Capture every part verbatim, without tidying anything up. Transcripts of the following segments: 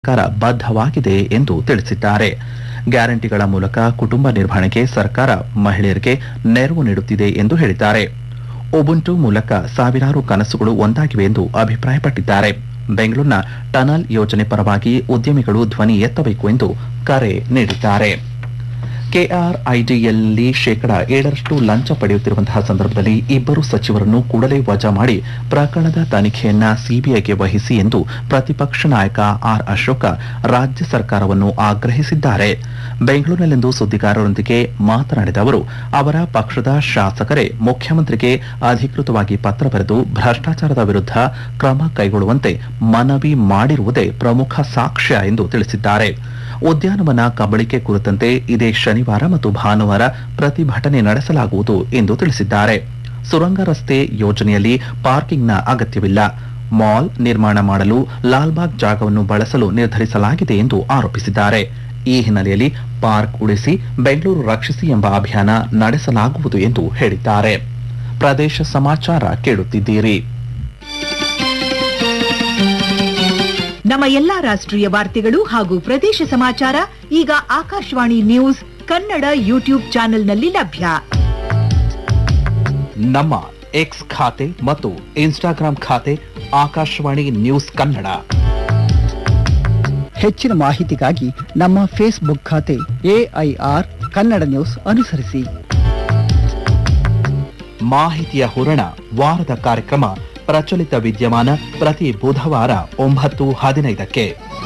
ಸರ್ಕಾರ ಬದ್ಧವಾಗಿದೆ ಎಂದು ತಿಳಿಸಿದ್ದಾರೆ. ಗ್ಯಾರಂಟಿಗಳ ಮೂಲಕ ಕುಟುಂಬ ನಿರ್ವಹಣೆಗೆ ಸರ್ಕಾರ ಮಹಿಳೆಯರಿಗೆ ನೆರವು ನೀಡುತ್ತಿದೆ ಎಂದು ಹೇಳಿದ್ದಾರೆ. ಉಬುಂಟು ಮೂಲಕ ಸಾವಿರಾರು ಕನಸುಗಳು ಒಂದಾಗಿವೆ ಎಂದು ಅಭಿಪ್ರಾಯಪಟ್ಟಿದ್ದಾರೆ. ಬೆಂಗಳೂರಿನ ಟನಲ್ ಯೋಜನೆ ಪರವಾಗಿ ಉದ್ಯಮಿಗಳು ಧ್ವನಿ ಎತ್ತಬೇಕು ಎಂದು ಕರೆ ನೀಡಿದ್ದಾರೆ. ಕೆಆರ್ಐಡಿಎಲ್ನಲ್ಲಿ ಶೇಕಡಾ ಏಳರಷ್ಟು ಲಂಚ ಪಡೆಯುತ್ತಿರುವಂತಹ ಸಂದರ್ಭದಲ್ಲಿ ಇಬ್ಬರು ಸಚಿವರನ್ನು ಕೂಡಲೇ ವಜಾ ಮಾಡಿ ಪ್ರಕರಣದ ತನಿಖೆಯನ್ನ ಸಿಬಿಐಗೆ ವಹಿಸಿ ಎಂದು ಪ್ರತಿಪಕ್ಷ ನಾಯಕ ಆರ್ ಅಶೋಕ ರಾಜ್ಯ ಸರ್ಕಾರವನ್ನು ಆಗ್ರಹಿಸಿದ್ದಾರೆ. ಬೆಂಗಳೂರಿನಲ್ಲಿಂದು ಸುದ್ದಿಗಾರರೊಂದಿಗೆ ಮಾತನಾಡಿದ ಅವರು, ಅವರ ಪಕ್ಷದ ಶಾಸಕರೇ ಮುಖ್ಯಮಂತ್ರಿಗೆ ಅಧಿಕೃತವಾಗಿ ಪತ್ರ ಬರೆದು ಭ್ರಷ್ಟಾಚಾರದ ವಿರುದ್ಧ ಕ್ರಮ ಕೈಗೊಳ್ಳುವಂತೆ ಮನವಿ ಮಾಡಿರುವುದೇ ಪ್ರಮುಖ ಸಾಕ್ಷ್ಯ ಎಂದು ತಿಳಿಸಿದ್ದಾರೆ. ಉದ್ಯಾನವನ ಕಬಳಿಕೆ ಕುರಿತಂತೆ ಇದೇ ಶನಿವಾರ ಮತ್ತು ಭಾನುವಾರ ಪ್ರತಿಭಟನೆ ನಡೆಸಲಾಗುವುದು ಎಂದು ತಿಳಿಸಿದ್ದಾರೆ. ಸುರಂಗ ರಸ್ತೆ ಯೋಜನೆಯಲ್ಲಿ ಪಾರ್ಕಿಂಗ್ನ ಅಗತ್ಯವಿಲ್ಲ. ಮಾಲ್ ನಿರ್ಮಾಣ ಮಾಡಲು ಲಾಲ್ಬಾಗ್ ಜಾಗವನ್ನು ಬಳಸಲು ನಿರ್ಧರಿಸಲಾಗಿದೆ ಎಂದು ಆರೋಪಿಸಿದ್ದಾರೆ. ಈ ಹಿನ್ನೆಲೆಯಲ್ಲಿ ಪಾರ್ಕ್ ಉಳಿಸಿ ಬೆಂಗಳೂರು ರಕ್ಷಿಸಿ ಎಂಬ ಅಭಿಯಾನ ನಡೆಸಲಾಗುವುದು ಎಂದು ಹೇಳಿದ್ದಾರೆ. ಪ್ರದೇಶ ಸಮಾಚಾರ ಕೇಳುತ್ತಿದ್ದೀರಿ. ನಮ್ಮ ಎಲ್ಲಾ ರಾಷ್ಟ್ರೀಯ ವಾರ್ತೆಗಳು ಹಾಗೂ ಪ್ರದೇಶ ಸಮಾಚಾರ ಈಗ ಆಕಾಶವಾಣಿ ನ್ಯೂಸ್ ಕನ್ನಡ ಯೂಟ್ಯೂಬ್ ಚಾನೆಲ್ನಲ್ಲಿ ಲಭ್ಯ. ನಮ್ಮ ಎಕ್ಸ್ ಖಾತೆ ಮತ್ತು ಇನ್ಸ್ಟಾಗ್ರಾಂ ಖಾತೆ ಆಕಾಶವಾಣಿ ನ್ಯೂಸ್ ಕನ್ನಡ. ಹೆಚ್ಚಿನ ಮಾಹಿತಿಗಾಗಿ ನಮ್ಮ ಫೇಸ್ಬುಕ್ ಖಾತೆ ಎಐಆರ್ ಕನ್ನಡ ನ್ಯೂಸ್ ಅನುಸರಿಸಿ. ಮಾಹಿತಿಯ ಹೂರಣ ವಾರದ ಕಾರ್ಯಕ್ರಮ ಪ್ರಚಲಿತ ವಿದ್ಯಮಾನ ಪ್ರತಿ ಬುಧವಾರ ಒಂಬತ್ತು ಹದಿನೈದಕ್ಕೆ.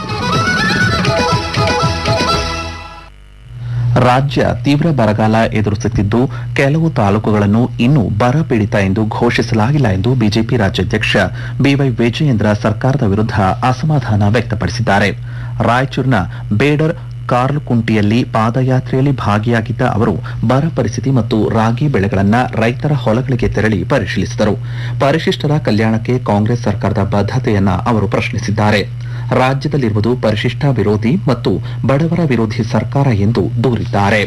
ರಾಜ್ಯ ತೀವ್ರ ಬರಗಾಲ ಎದುರಿಸುತ್ತಿದ್ದು ಕೆಲವು ತಾಲೂಕುಗಳನ್ನು ಇನ್ನೂ ಬರಪೀಡಿತ ಎಂದು ಘೋಷಿಸಲಾಗಿಲ್ಲ ಎಂದು ಬಿಜೆಪಿ ರಾಜ್ಯಾಧ್ಯಕ್ಷ ಬಿವೈ ವಿಜಯೇಂದ್ರ ಸರ್ಕಾರದ ವಿರುದ್ಧ ಅಸಮಾಧಾನ ವ್ಯಕ್ತಪಡಿಸಿದ್ದಾರೆ. ರಾಯಚೂರಿನ ಬೇಡರ್ ಕಾರ್ಲಕುಂಟಿಯಲ್ಲಿ ಪಾದಯಾತ್ರೆಯಲ್ಲಿ ಭಾಗಿಯಾಗಿದ್ದ ಅವರು ಬರ ಪರಿಸ್ಥಿತಿ ಮತ್ತು ರಾಗಿ ಬೆಳೆಗಳನ್ನು ರೈತರ ಹೊಲಗಳಿಗೆ ತೆರಳಿ ಪರಿಶೀಲಿಸಿದರು. ಪರಿಶಿಷ್ಟರ ಕಲ್ಯಾಣಕ್ಕೆ ಕಾಂಗ್ರೆಸ್ ಸರ್ಕಾರದ ಬದ್ಧತೆಯನ್ನ ಅವರು ಪ್ರಶ್ನಿಸಿದ್ದಾರೆ. ರಾಜ್ಯದಲ್ಲಿರುವುದು ಪರಿಶಿಷ್ಟ ವಿರೋಧಿ ಮತ್ತು ಬಡವರ ವಿರೋಧಿ ಸರ್ಕಾರ ಎಂದು ದೂರಿದ್ದಾರೆ.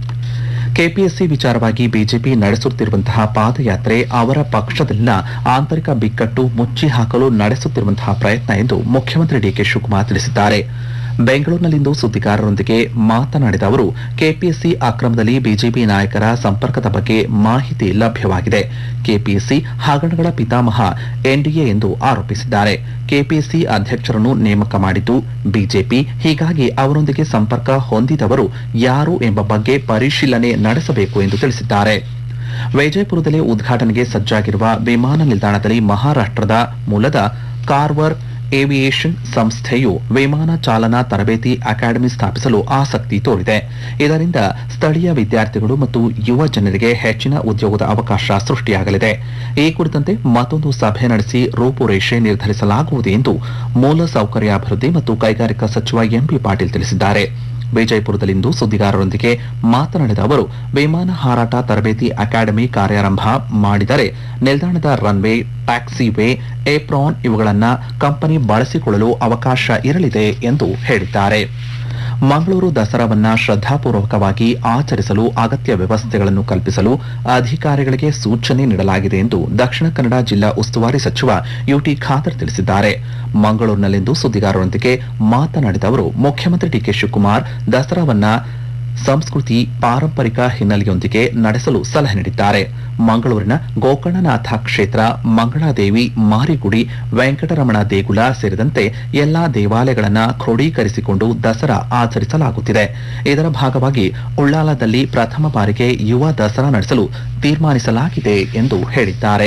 ಕೆಪಿಎಸ್ಸಿ ವಿಚಾರವಾಗಿ ಬಿಜೆಪಿ ನಡೆಸುತ್ತಿರುವಂತಹ ಪಾದಯಾತ್ರೆ ಅವರ ಪಕ್ಷದಲ್ಲಿನ ಆಂತರಿಕ ಬಿಕ್ಕಟ್ಟು ಮುಚ್ಚಿ ಹಾಕಲು ನಡೆಸುತ್ತಿರುವಂತಹ ಪ್ರಯತ್ನ ಎಂದು ಮುಖ್ಯಮಂತ್ರಿ ಡಿಕೆ ಶಿವಕುಮಾರ್ ತಿಳಿಸಿದ್ದಾರೆ. ಬೆಂಗಳೂರಿನಲ್ಲಿಂದು ಸುದ್ದಿಗಾರರೊಂದಿಗೆ ಮಾತನಾಡಿದ ಅವರು, ಕೆಪಿಎಸ್ಸಿ ಅಕ್ರಮದಲ್ಲಿ ಬಿಜೆಪಿ ನಾಯಕರ ಸಂಪರ್ಕದ ಬಗ್ಗೆ ಮಾಹಿತಿ ಲಭ್ಯವಾಗಿದೆ. ಕೆಪಿಎಸ್ಸಿ ಹಗರಣಗಳ ಪಿತಾಮಹ ಎನ್ಡಿಎ ಎಂದು ಆರೋಪಿಸಿದ್ದಾರೆ. ಕೆಪಿಎಸ್ಸಿ ಅಧ್ಯಕ್ಷರನ್ನು ನೇಮಕ ಮಾಡಿದ್ದು ಬಿಜೆಪಿ, ಹೀಗಾಗಿ ಅವರೊಂದಿಗೆ ಸಂಪರ್ಕ ಹೊಂದಿದವರು ಯಾರು ಎಂಬ ಬಗ್ಗೆ ಪರಿಶೀಲನೆ ನಡೆಸಬೇಕು ಎಂದು ತಿಳಿಸಿದ್ದಾರೆ. ವಿಜಯಪುರದಲ್ಲಿ ಉದ್ಘಾಟನೆಗೆ ಸಜ್ಜಾಗಿರುವ ವಿಮಾನ ನಿಲ್ದಾಣದಲ್ಲಿ ಮಹಾರಾಷ್ಟ್ರದ ಮೂಲದ ಕಾರ್ವರ್ ಏವಿಯೇಷನ್ ಸಂಸ್ಥೆಯು ವಿಮಾನ ಚಾಲನಾ ತರಬೇತಿ ಅಕಾಡೆಮಿ ಸ್ಥಾಪಿಸಲು ಆಸಕ್ತಿ ತೋರಿದೆ. ಇದರಿಂದ ಸ್ಥಳೀಯ ವಿದ್ಯಾರ್ಥಿಗಳು ಮತ್ತು ಯುವ ಜನರಿಗೆ ಹೆಚ್ಚಿನ ಉದ್ಯೋಗದ ಅವಕಾಶ ಸೃಷ್ಟಿಯಾಗಲಿದೆ. ಈ ಕುರಿತಂತೆ ಮತ್ತೊಂದು ಸಭೆ ನಡೆಸಿ ರೂಪುರೇಷೆ ನಿರ್ಧರಿಸಲಾಗುವುದು ಎಂದು ಮೂಲಸೌಕರ್ಯಾಭಿವೃದ್ಧಿ ಮತ್ತು ಕೈಗಾರಿಕಾ ಸಚಿವ ಎಂಬಿ ಪಾಟೀಲ್ ತಿಳಿಸಿದ್ದಾರೆ. ವಿಜಯಪುರದಲ್ಲಿಂದು ಸುದ್ದಿಗಾರರೊಂದಿಗೆ ಮಾತನಾಡಿದ ಅವರು, ವಿಮಾನ ಹಾರಾಟ ತರಬೇತಿ ಅಕಾಡೆಮಿ ಕಾರ್ಯಾರಂಭ ಮಾಡಿದರೆ ನಿಲ್ದಾಣದ ರನ್ವೇ, ಟ್ಯಾಕ್ಸಿವೇ, ಏಪ್ರಾನ್ ಇವುಗಳನ್ನು ಕಂಪನಿ ಬಳಸಿಕೊಳ್ಳಲು ಅವಕಾಶ ಇರಲಿದೆ ಎಂದು ಹೇಳಿದ್ದಾರೆ. ಮಂಗಳೂರು ದಸರಾವನ್ನ ಶ್ರದ್ಧಾಪೂರ್ವಕವಾಗಿ ಆಚರಿಸಲು ಅಗತ್ಯ ವ್ಯವಸ್ಥೆಗಳನ್ನು ಕಲ್ಪಿಸಲು ಅಧಿಕಾರಿಗಳಿಗೆ ಸೂಚನೆ ನೀಡಲಾಗಿದೆ ಎಂದು ದಕ್ಷಿಣ ಕನ್ನಡ ಜಿಲ್ಲಾ ಉಸ್ತುವಾರಿ ಸಚಿವ ಯುಟಿ ಖಾದರ್ ತಿಳಿಸಿದ್ದಾರೆ. ಮಂಗಳೂರಿನಲ್ಲಿಂದು ಸುದ್ದಿಗಾರರೊಂದಿಗೆ ಮಾತನಾಡಿದ ಅವರು, ಮುಖ್ಯಮಂತ್ರಿ ಡಿಕೆ ಶಿವಕುಮಾರ್ ದಸರಾವನ್ನ ಸಂಸ್ಕೃತಿ ಪಾರಂಪರಿಕ ಹಿನ್ನೆಲೆಯೊಂದಿಗೆ ನಡೆಸಲು ಸಲಹೆ ನೀಡಿದ್ದಾರೆ. ಮಂಗಳೂರಿನ ಗೋಕರ್ಣನಾಥ ಕ್ಷೇತ್ರ, ಮಂಗಳಾದೇವಿ ಮಾರಿಗುಡಿ, ವೆಂಕಟರಮಣ ದೇಗುಲ ಸೇರಿದಂತೆ ಎಲ್ಲಾ ದೇವಾಲಯಗಳನ್ನು ಕ್ರೋಢೀಕರಿಸಿಕೊಂಡು ದಸರಾ ಆಚರಿಸಲಾಗುತ್ತಿದೆ. ಇದರ ಭಾಗವಾಗಿ ಉಳ್ಳಾಲದಲ್ಲಿ ಪ್ರಥಮ ಬಾರಿಗೆ ಯುವ ದಸರಾ ನಡೆಸಲು ತೀರ್ಮಾನಿಸಲಾಗಿದೆ ಎಂದು ಹೇಳಿದ್ದಾರೆ.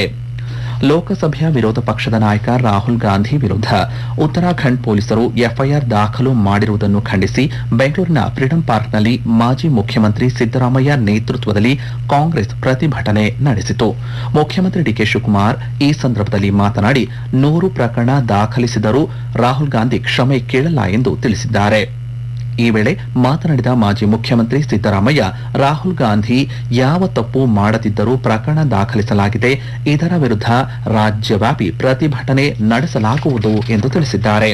ಲೋಕಸಭೆಯ ವಿರೋಧ ಪಕ್ಷದ ನಾಯಕ ರಾಹುಲ್ ಗಾಂಧಿ ವಿರುದ್ಧ ಉತ್ತರಾಖಂಡ್ ಪೊಲೀಸರು ಎಫ್ಐಆರ್ ದಾಖಲು ಮಾಡಿರುವುದನ್ನು ಖಂಡಿಸಿ ಬೆಂಗಳೂರಿನ ಫ್ರೀಡಂ ಪಾರ್ಕ್ನಲ್ಲಿ ಮಾಜಿ ಮುಖ್ಯಮಂತ್ರಿ ಸಿದ್ದರಾಮಯ್ಯ ನೇತೃತ್ವದಲ್ಲಿ ಕಾಂಗ್ರೆಸ್ ಪ್ರತಿಭಟನೆ ನಡೆಸಿತು. ಮುಖ್ಯಮಂತ್ರಿ ಡಿಕೆ ಶಿವಕುಮಾರ್ ಈ ಸಂದರ್ಭದಲ್ಲಿ ಮಾತನಾಡಿ, ನೂರು ಪ್ರಕರಣ ದಾಖಲಿಸಿದರೂ ರಾಹುಲ್ ಗಾಂಧಿ ಕ್ಷಮೆ ಕೇಳಲ್ಲ ಎಂದು ತಿಳಿಸಿದ್ದಾರೆ. ಈ ವೇಳೆ ಮಾತನಾಡಿದ ಮಾಜಿ ಮುಖ್ಯಮಂತ್ರಿ ಸಿದ್ದರಾಮಯ್ಯ, ರಾಹುಲ್ ಗಾಂಧಿ ಯಾವ ತಪ್ಪು ಮಾಡದಿದ್ದರೂ ಪ್ರಕರಣ ದಾಖಲಿಸಲಾಗಿದೆ. ಇದರ ವಿರುದ್ಧ ರಾಜ್ಯವ್ಯಾಪಿ ಪ್ರತಿಭಟನೆ ನಡೆಸಲಾಗುವುದು ಎಂದು ತಿಳಿಸಿದ್ದಾರೆ.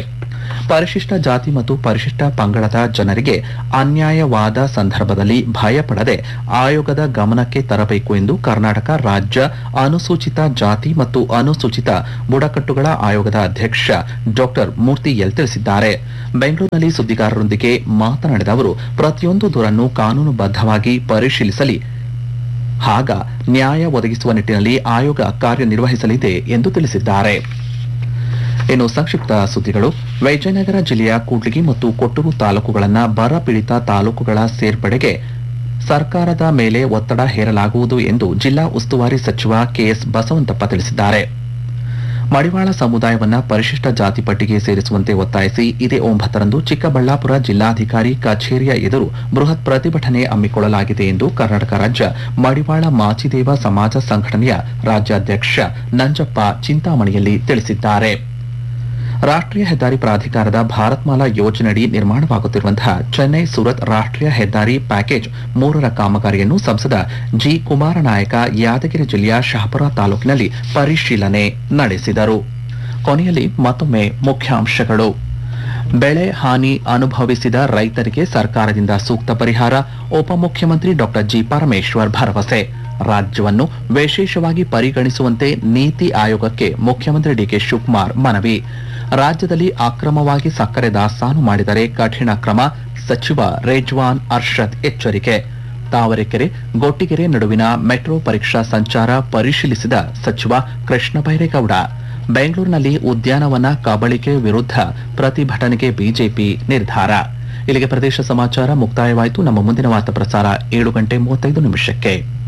ಪರಿಶಿಷ್ಟ ಜಾತಿ ಮತ್ತು ಪರಿಶಿಷ್ಟ ಪಂಗಡದ ಜನರಿಗೆ ಅನ್ಯಾಯವಾದ ಸಂದರ್ಭದಲ್ಲಿ ಭಯಪಡದೆ ಆಯೋಗದ ಗಮನಕ್ಕೆ ತರಬೇಕು ಎಂದು ಕರ್ನಾಟಕ ರಾಜ್ಯ ಅನುಸೂಚಿತ ಜಾತಿ ಮತ್ತು ಅನುಸೂಚಿತ ಬುಡಕಟ್ಟುಗಳ ಆಯೋಗದ ಅಧ್ಯಕ್ಷ ಡಾಕ್ಟರ್ ಮೂರ್ತಿ ಎಲ್ ತಿಳಿಸಿದ್ದಾರೆ. ಬೆಂಗಳೂರಿನಲ್ಲಿ ಸುದ್ದಿಗಾರರೊಂದಿಗೆ ಮಾತನಾಡಿದ ಅವರು, ಪ್ರತಿಯೊಂದು ದೂರನ್ನು ಕಾನೂನುಬದ್ಧವಾಗಿ ಪರಿಶೀಲಿಸಲಿ ಆಗ ನ್ಯಾಯ ಒದಗಿಸುವ ನಿಟ್ಟಿನಲ್ಲಿ ಆಯೋಗ ಕಾರ್ಯನಿರ್ವಹಿಸಲಿದೆ ಎಂದು ತಿಳಿಸಿದ್ದಾರೆ. ಇನ್ನು ಸಂಕ್ಷಿಪ್ತ ಸುದ್ದಿಗಳು. ವಿಜಯನಗರ ಜಿಲ್ಲೆಯ ಕೂಡ್ಲಿಗಿ ಮತ್ತು ಕೊಟ್ಟೂರು ತಾಲೂಕುಗಳನ್ನು ಬರ ಪೀಡಿತ ತಾಲೂಕುಗಳ ಸೇರ್ಪಡೆಗೆ ಸರ್ಕಾರದ ಮೇಲೆ ಒತ್ತಡ ಹೇರಲಾಗುವುದು ಎಂದು ಜಿಲ್ಲಾ ಉಸ್ತುವಾರಿ ಸಚಿವ ಕೆಎಸ್ ಬಸವಂತಪ್ಪ ತಿಳಿಸಿದ್ದಾರೆ. ಮಡಿವಾಳ ಸಮುದಾಯವನ್ನ ಪರಿಶಿಷ್ಟ ಜಾತಿ ಪಟ್ಟಿಗೆ ಸೇರಿಸುವಂತೆ ಒತ್ತಾಯಿಸಿ ಇದೇ ಒಂಬತ್ತರಂದು ಚಿಕ್ಕಬಳ್ಳಾಪುರ ಜಿಲ್ಲಾಧಿಕಾರಿ ಕಚೇರಿಯ ಎದುರು ಬೃಹತ್ ಪ್ರತಿಭಟನೆ ಹಮ್ಮಿಕೊಳ್ಳಲಾಗಿದೆ ಎಂದು ಕರ್ನಾಟಕ ರಾಜ್ಯ ಮಡಿವಾಳ ಮಾಚಿದೇವ ಸಮಾಜ ಸಂಘಟನೆಯ ರಾಜ್ಯಾಧ್ಯಕ್ಷ ನಂಜಪ್ಪ ಚಿಂತಾಮಣಿಯಲ್ಲಿ ತಿಳಿಸಿದ್ದಾರೆ. ರಾಷ್ಟ್ರೀಯ ಹೆದ್ದಾರಿ ಪ್ರಾಧಿಕಾರದ ಭಾರತ್ಮಾಲಾ ಯೋಜನೆಯಡಿ ನಿರ್ಮಾಣವಾಗುತ್ತಿರುವಂತಹ ಚೆನ್ನೈ ಸೂರತ್ ರಾಷ್ಟ್ರೀಯ ಹೆದ್ದಾರಿ ಪ್ಯಾಕೇಜ್ ಮೂರರ ಕಾಮಗಾರಿಯನ್ನು ಸಂಸದ ಜಿ ಕುಮಾರನಾಯಕ ಯಾದಗಿರಿ ಜಿಲ್ಲೆಯ ಶಹಾಪುರ ತಾಲೂಕಿನಲ್ಲಿ ಪರಿಶೀಲನೆ ನಡೆಸಿದರು. ಕೊನೆಯಲ್ಲಿ ಮತ್ತೊಮ್ಮೆ ಮುಖ್ಯಾಂಶಗಳು. ಬೆಳೆ ಹಾನಿ ಅನುಭವಿಸಿದ ರೈತರಿಗೆ ಸರ್ಕಾರದಿಂದ ಸೂಕ್ತ ಪರಿಹಾರ, ಉಪಮುಖ್ಯಮಂತ್ರಿ ಡಾಕ್ಟರ್ ಜಿ ಪರಮೇಶ್ವರ್ ಭರವಸೆ. ರಾಜ್ಯವನ್ನು ವಿಶೇಷವಾಗಿ ಪರಿಗಣಿಸುವಂತೆ ನೀತಿ ಆಯೋಗಕ್ಕೆ ಮುಖ್ಯಮಂತ್ರಿ ಡಿಕೆ ಶಿವಕುಮಾರ್ ಮನವಿ. ರಾಜ್ಯದಲ್ಲಿ ಅಕ್ರಮವಾಗಿ ಸಕ್ಕರೆ ದಾಸ್ತಾನು ಮಾಡಿದರೆ ಕಠಿಣ ಕ್ರಮ, ಸಚಿವ ರೇಜ್ವಾನ್ ಅರ್ಷದ್ ಎಚ್ಚರಿಕೆ. ತಾವರೆಕೆರೆ ಗೊಟ್ಟಿಗೆರೆ ನಡುವಿನ ಮೆಟ್ರೋ ಪರೀಕ್ಷಾ ಸಂಚಾರ ಪರಿಶೀಲಿಸಿದ ಸಚಿವ ಕೃಷ್ಣ ಬೈರೇಗೌಡ. ಬೆಂಗಳೂರಿನಲ್ಲಿ ಉದ್ಯಾನವನ ಕಬಳಿಕೆ ವಿರುದ್ಧ ಪ್ರತಿಭಟನೆಗೆ ಬಿಜೆಪಿ ನಿರ್ಧಾರ. ಇಲ್ಲಿಗೆ ಪ್ರದೇಶ ಸಮಾಚಾರ ಮುಕ್ತಾಯವಾಯಿತು. ನಮ್ಮ ಮುಂದಿನ ವಾರ್ತಾ ಪ್ರಸಾರ ಏಳು ಗಂಟೆ ಮೂವತ್ತೈದು ನಿಮಿಷಕ್ಕೆ.